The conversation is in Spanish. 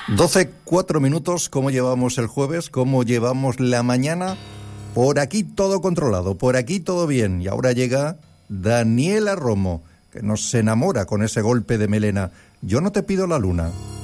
12:04, ¿cómo llevamos el jueves? ¿Cómo llevamos la mañana? Por aquí todo controlado, por aquí todo bien. Y ahora llega Daniela Romo, que nos enamora con ese golpe de melena. Yo no te pido la luna.